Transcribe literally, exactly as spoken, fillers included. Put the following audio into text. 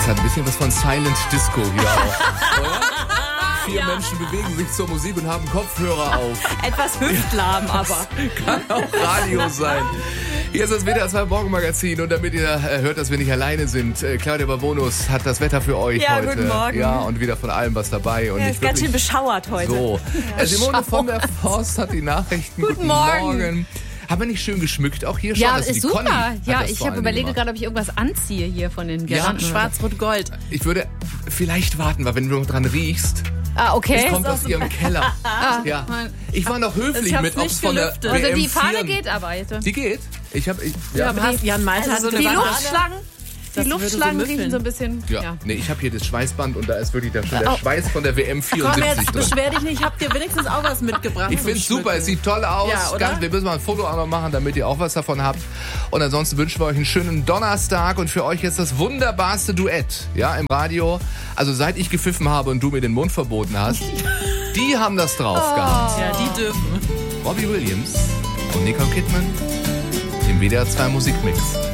Es hat ein bisschen was von Silent Disco hier auch. Oder? Vier ja. Menschen bewegen sich zur Musik und haben Kopfhörer auf. Etwas hüftlahm, ja, aber. Kann auch Radio sein. Hier ist das W D R zwei Morgenmagazin und damit ihr hört, dass wir nicht alleine sind, Claudia Bavonus hat das Wetter für euch ja, heute. Guten Morgen. Ja, und wieder von allem was dabei. Und ja, nicht ist ganz schön beschauert heute. So. Ja, Simone von der Forst hat die Nachrichten. Guten, Guten Morgen. Morgen. Haben wir nicht schön geschmückt? Auch hier schon? Ja, also ist die super. Conny Ja, ich habe überlege gerade, ob ich irgendwas anziehe hier von den Girlanden. Ja, Schwarz-Rot-Gold. Ich würde vielleicht warten, weil wenn du noch dran riechst. Ah, okay. Es kommt aus ihrem Keller. Ja. Ich war noch höflich mit, ob es von der W M Also die Fahne geht aber heute. Die geht? Ich habe... Ich, ja, aber hast Jan Malte also so die Luftschlangen. Die Luftschlangen so riechen so ein bisschen. Ja. ja. Nee, ich habe hier das Schweißband und da ist wirklich da schon der oh. Schweiß von der W M vierundsiebzig Komm jetzt, drin. Beschwer dich nicht, ich hab dir wenigstens auch was mitgebracht. Ich finde es super, es sieht toll aus. Ja, Ganz, wir müssen mal ein Foto auch noch machen, damit ihr auch was davon habt. Und ansonsten wünschen wir euch einen schönen Donnerstag und für euch jetzt das wunderbarste Duett, ja, im Radio. Also seit ich gepfiffen habe und du mir den Mund verboten hast, die haben das drauf oh. gehabt. Ja, die dürfen. Robbie Williams und Nicole Kidman im W D R zwei Musikmix.